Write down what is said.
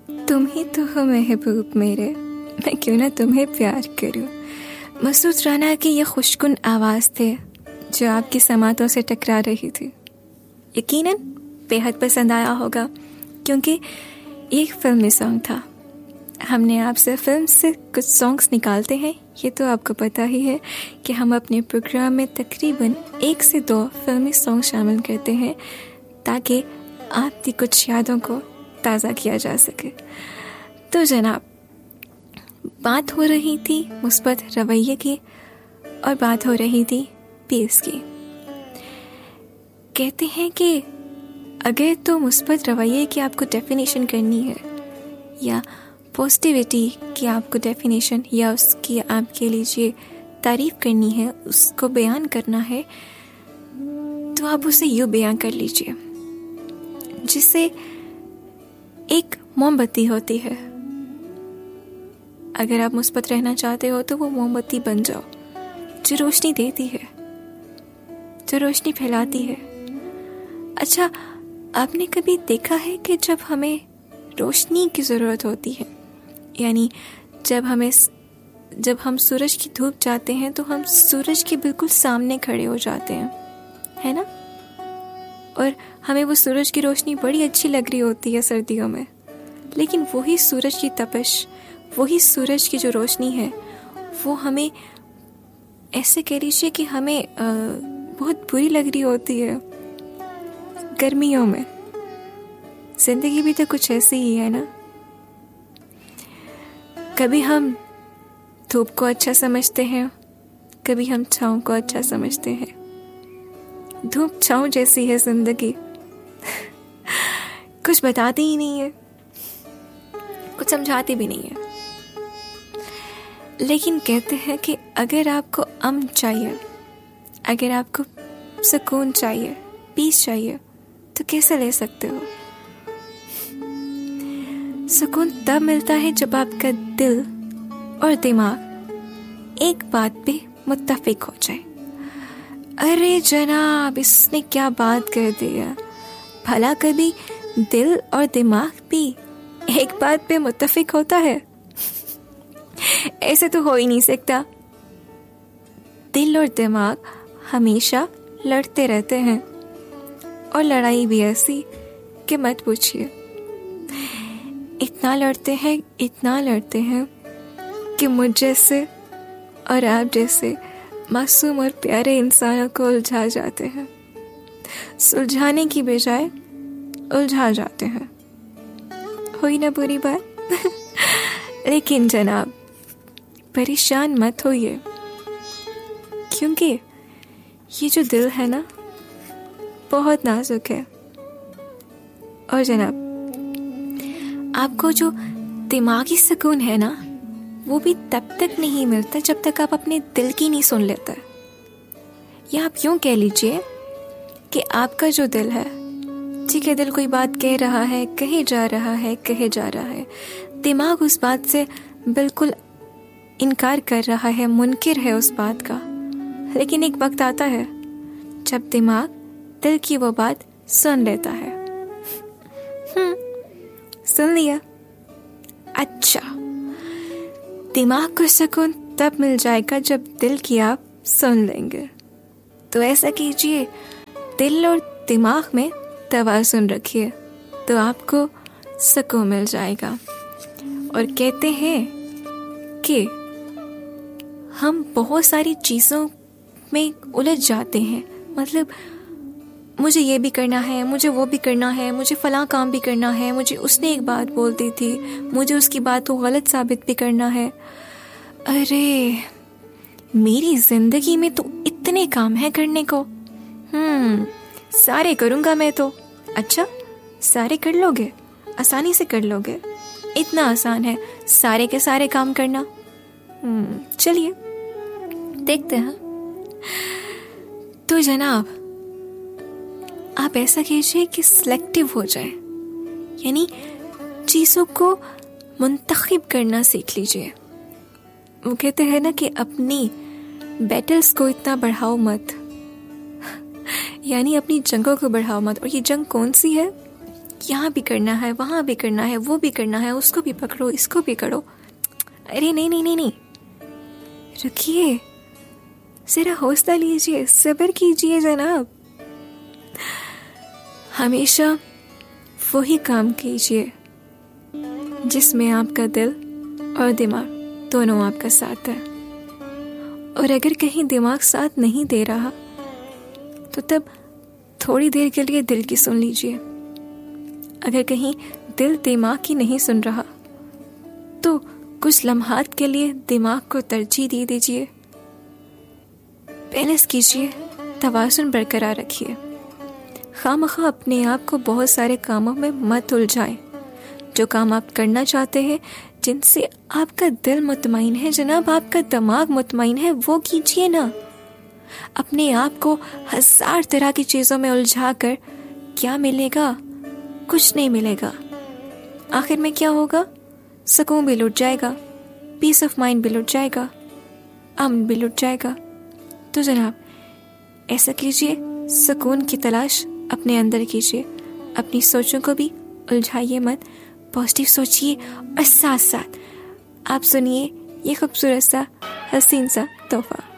तुम ही तो हो महबूब मेरे, मैं क्यों ना तुम्हें प्यार करूं। मसूद राना की ये खुशकुन आवाज़ थे जो आपकी समातों से टकरा रही थी। यकीनन बेहद पसंद आया होगा क्योंकि ये एक फिल्मी सॉन्ग था। हमने आपसे फिल्म से कुछ सॉन्ग्स निकालते हैं, ये तो आपको पता ही है कि हम अपने प्रोग्राम में तकरीबन 1 से 2 फिल्मी सॉन्ग शामिल करते हैं ताकि आपकी कुछ यादों को ताज़ा किया जा सके। तो जनाब, बात हो रही थी मुस्बत रवैये की और बात हो रही थी पीस की। कहते हैं कि अगर तो मुस्बत रवैये की आपको डेफिनेशन करनी है या पॉजिटिविटी की आपको डेफिनेशन या उसकी आपके लीजिए तारीफ करनी है, उसको बयान करना है, तो आप उसे यूँ बयान कर लीजिए जिससे एक मोमबत्ती होती है। अगर आप मुस्बत रहना चाहते हो तो वो मोमबत्ती बन जाओ जो रोशनी देती है, जो रोशनी फैलाती है। अच्छा, आपने कभी देखा है कि जब हमें रोशनी की ज़रूरत होती है, यानी जब हम सूरज की धूप चाहते हैं तो हम सूरज के बिल्कुल सामने खड़े हो जाते हैं, है ना? और हमें वो सूरज की रोशनी बड़ी अच्छी लग रही होती है सर्दियों में, लेकिन वही सूरज की तपिश, वही सूरज की जो रोशनी है, वो हमें ऐसे कह लीजिए कि हमें बहुत बुरी लग रही होती है गर्मियों में। जिंदगी भी तो कुछ ऐसी ही है ना। कभी हम धूप को अच्छा समझते हैं, कभी हम छाँव को अच्छा समझते हैं। धूप छाँव जैसी है जिंदगी, कुछ बताती ही नहीं है, कुछ समझाती भी नहीं है। लेकिन कहते हैं कि अगर आपको अमन चाहिए, अगर आपको सुकून चाहिए, पीस चाहिए, तो कैसे ले सकते हो? सुकून तब मिलता है जब आपका दिल और दिमाग एक बात पे मुत्तफिक हो जाए। अरे जनाब, इसने क्या बात कर दिया। भला कभी दिल और दिमाग भी एक बात पे मुत्तफिक होता है? ऐसे तो हो ही नहीं सकता। दिल और दिमाग हमेशा लड़ते रहते हैं, और लड़ाई भी ऐसी कि मत पूछिए। इतना लड़ते हैं कि मुझ जैसे और आप जैसे मासूम और प्यारे इंसानों को उलझा जाते हैं, सुलझाने की बजाय उलझा जाते हैं। हुई ना बुरी बात? लेकिन जनाब, परेशान मत होइए, क्योंकि ये जो दिल है ना, बहुत नाजुक है। और जनाब, आपको जो दिमागी सुकून है ना, वो भी तब तक नहीं मिलता जब तक आप अपने दिल की नहीं सुन लेते। या आप यूं कह लीजिए कि आपका जो दिल है, ठीक है, दिल कोई बात कह रहा है, कहे जा रहा है, दिमाग उस बात से बिल्कुल इनकार कर रहा है, मुनकिर है उस बात का। लेकिन एक वक्त आता है जब दिमाग दिल की वो बात सुन लेता है। सुन लिया? अच्छा, दिमाग को सुकून तब मिल जाएगा जब दिल की आप सुन लेंगे। तो ऐसा कीजिए, दिल और दिमाग में तवाज़ुन रखिए, तो आपको सुकून मिल जाएगा। और कहते हैं कि हम बहुत सारी चीज़ों में उलझ जाते हैं। मतलब, मुझे ये भी करना है, मुझे वो भी करना है, मुझे फलां काम भी करना है, मुझे उसने एक बात बोल दी थी, मुझे उसकी बात को गलत साबित भी करना है। अरे, मेरी जिंदगी में तो इतने काम है करने को। सारे करूँगा मैं तो। अच्छा, सारे कर लोगे? आसानी से कर लोगे? इतना आसान है सारे के सारे काम करना? चलिए देखते हैं। तो जनाब, आप ऐसा कीजिए कि सिलेक्टिव हो जाए, यानी चीज़ों को मुंतखब करना सीख लीजिए। वो कहते हैं ना कि अपनी बैटल्स को इतना बढ़ाओ मत, यानी अपनी जंगों को बढ़ाओ मत। और ये जंग कौन सी है? यहाँ भी करना है, वहाँ भी करना है, वो भी करना है, उसको भी पकड़ो, इसको भी करो। अरे नहीं नहीं नहीं नहीं, रुकिए, जरा हौसला लीजिए, सब्र कीजिए जनाब। हमेशा वही काम कीजिए जिसमें आपका दिल और दिमाग दोनों आपका साथ है। और अगर कहीं दिमाग साथ नहीं दे रहा तो तब थोड़ी देर के लिए दिल की सुन लीजिए। अगर कहीं दिल दिमाग की नहीं सुन रहा तो कुछ लम्हात के लिए दिमाग को तरजीह दे दीजिए। बैलेंस कीजिए, तवाज़ुन बरकरार रखिए। खामखा अपने आप को बहुत सारे कामों में मत उलझाएं। जो काम आप करना चाहते हैं, जिनसे आपका दिल मुतमईन है जनाब, आपका दिमाग मुतमईन है, वो कीजिए ना। अपने आप को 1000 तरह की चीज़ों में उलझा कर क्या मिलेगा? कुछ नहीं मिलेगा। आखिर में क्या होगा? सुकून भी लुट जाएगा, पीस ऑफ माइंड भी लुट जाएगा, अमन भी लुट जाएगा। तो जनाब ऐसा कीजिए, सुकून की तलाश अपने अंदर कीजिए। अपनी सोचों को भी उलझाइए मत, पॉजिटिव सोचिए और साथ साथ आप सुनिए ये खूबसूरत सा हसीन सा तोहफा।